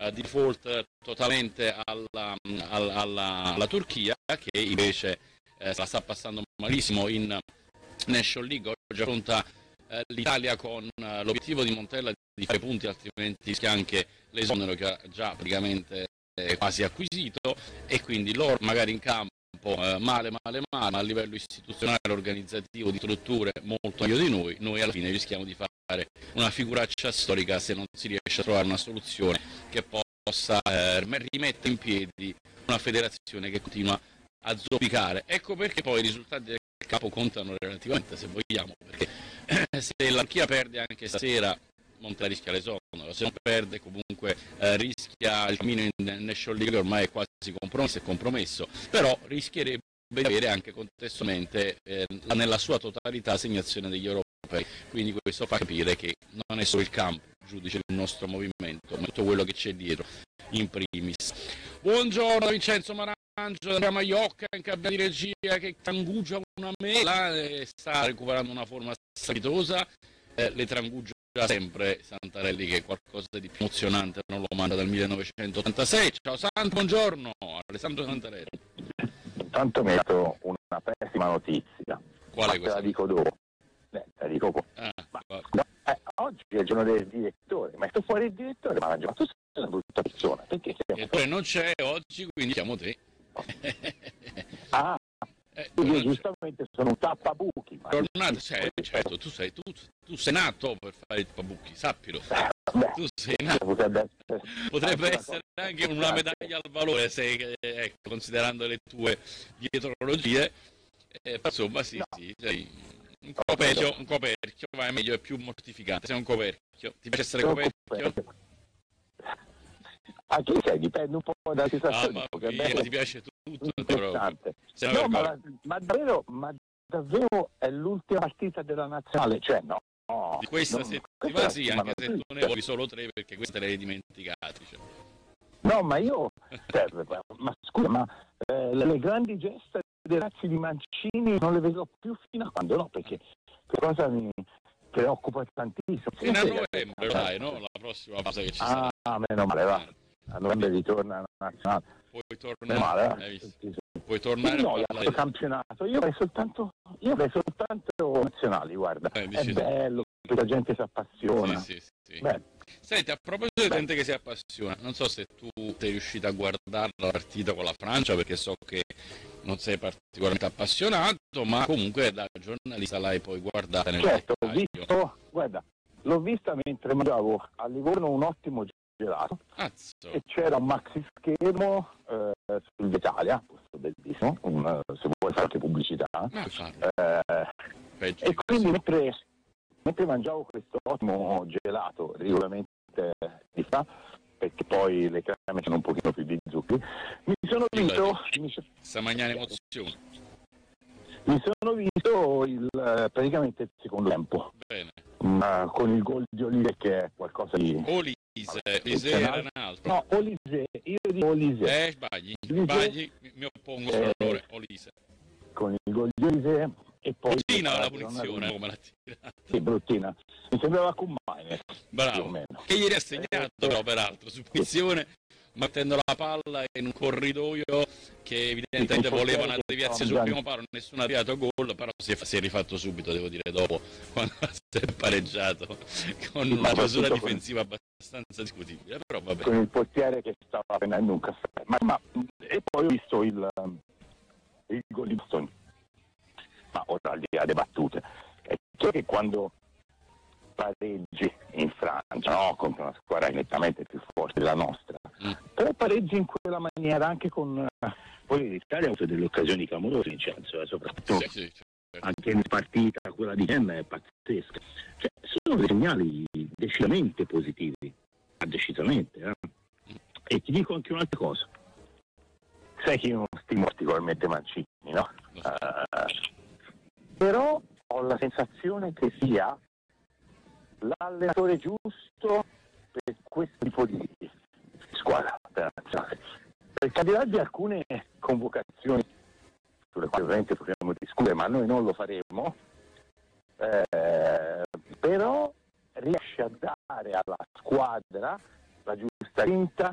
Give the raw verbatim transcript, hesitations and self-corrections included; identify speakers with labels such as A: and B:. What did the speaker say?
A: uh, default totalmente alla, alla, alla, alla Turchia, che invece uh, la sta passando malissimo in National League. Oggi affronta uh, l'Italia con uh, l'obiettivo di Montella di fare punti, altrimenti rischia anche l'esonero che ha già praticamente eh, quasi acquisito, e quindi loro magari in campo eh, male male male, ma a livello istituzionale, organizzativo, di strutture molto meglio di noi. Noi alla fine rischiamo di fare una figuraccia storica se non si riesce a trovare una soluzione che possa eh, rimettere in piedi una federazione che continua a zoppicare. Ecco perché poi i risultati del campo contano relativamente, se vogliamo, perché eh, se la Turchia perde anche stasera, Montella rischia l'esonero, se non perde comunque eh, rischia il cammino in National League, ormai è quasi compromesso, è compromesso, però rischierebbe di avere anche contestualmente eh, nella sua totalità assegnazione degli europei, quindi questo fa capire che non è solo il campo giudice del nostro movimento, ma tutto quello che c'è dietro in primis. Buongiorno Vincenzo Marangio, Andrea Maiocca in cabina di regia che trangugia una mela e sta recuperando una forma strepitosa, eh, le trangugia sempre Santarelli, che è qualcosa di più emozionante non lo manda dal millenovecentottantasei. Ciao Santo, buongiorno, Alessandro Santarelli.
B: Intanto mi ha dato una pessima notizia.
A: Quale
B: Ma
A: questa?
B: te la dico dopo. Eh, te la dico
A: ah,
B: ma, eh, oggi è il giorno del direttore, ma sto fuori il direttore, ma tu sei una brutta persona, perché
A: il direttore non c'è oggi, quindi chiamo te.
B: ah
A: Eh,
B: io giustamente c'è. Sono un tappabuchi.
A: Tornato, cioè, certo, tu sei, tu, tu sei nato per fare il tappabuchi, sappilo.
B: Beh,
A: tu sei nato.
B: Potrebbe essere,
A: potrebbe essere anche una medaglia al valore, se, ecco, considerando le tue dietrologie. Eh, insomma, sì, no. sì, sei un coperchio, un coperchio, va meglio, è più mortificante. Sei un coperchio. Ti piace essere coperchio? coperchio?
B: A chi sei? Dipende un po' dalla situazione.
A: Ah, ma io, ti piace tutto,
B: interessante. No, ma, ma davvero, ma davvero è l'ultima partita della nazionale? Cioè no. no
A: di questa
B: no,
A: settimana sì, anche se tu ne vuoi solo tre, perché queste le hai dimenticate. Cioè.
B: No, ma io, ma scusa, ma eh, le grandi gesta dei razzi di Mancini non le vedo più fino a quando? No, perché che cosa mi preoccupa tantissimo.
A: Fino a novembre, dai, no? La prossima fase che ci sarà.
B: Ah, meno male, va. A novembre ritorna la nazionale.
A: Puoi tornare,
B: male,
A: hai visto? Puoi tornare
B: no,
A: a
B: parlare campionato. Io avrei soltanto io avrei soltanto nazionali, guarda. Eh, è bello, la gente si appassiona.
A: Sì, sì, sì. Senti, a proposito di gente che si appassiona, non so se tu sei riuscito a guardare la partita con la Francia, perché so che non sei particolarmente appassionato, ma comunque da giornalista l'hai poi guardata nel
B: certo,
A: dettaglio.
B: Visto, guarda, l'ho vista mentre mangiavo a Livorno un ottimo gelato.
A: Azzo.
B: E c'era un maxi schermo eh, sull'Italia, questo bellissimo, un, se vuoi fare anche pubblicità. Eh, e quindi mentre, mentre mangiavo questo ottimo gelato regolarmente di fa, perché poi le creme sono un pochino più di zuccheri, mi sono visto...
A: Sta mangiando emozioni.
B: Mi sono visto il, praticamente il secondo tempo.
A: Bene.
B: Ma con il gol di Olise, che è qualcosa di...
A: Olise, Olise era un altro.
B: No, Olise, io dico Olise.
A: Eh, sbagli, sbagli, mi oppongo
B: eh,
A: allora, Olise.
B: Con il gol di Olise e poi...
A: Bruttina la punizione, come l'ha tirata.
B: Sì, bruttina. Mi sembrava Kumain.
A: Bravo, che ieri ha segnato, eh, però, peraltro, su punizione, mettendo la palla in un corridoio che evidentemente voleva una deviazione sul primo palo, nessuno ha arrivato a gol, però si è, si è rifatto subito, devo dire, dopo, quando si è pareggiato, con una chiusura difensiva abbastanza discutibile, però vabbè.
B: Con il portiere che stava prendendo un caffè. Ma, ma, e poi ho visto il, il gol di Boston. Ma ora al di là delle battute, è chiaro che quando pareggi in Francia, no, contro una squadra nettamente più forte della nostra, mm. però pareggi in quella maniera anche con... Poi l'Italia ha avuto delle occasioni clamorose, Vincenzo, eh, soprattutto sì, sì, certo. Anche in partita, quella di Enna è pazzesca. Cioè, sono dei segnali decisamente positivi, decisamente. Eh? Mm. E ti dico anche un'altra cosa. Sai che io non stimo particolarmente Mancini, no? Uh, però ho la sensazione che sia l'allenatore giusto per questo tipo di squadra internazionale. Perché al di là di alcune convocazioni sulle quali ovviamente potremmo discutere, ma noi non lo faremo, eh, però riesce a dare alla squadra la giusta grinta,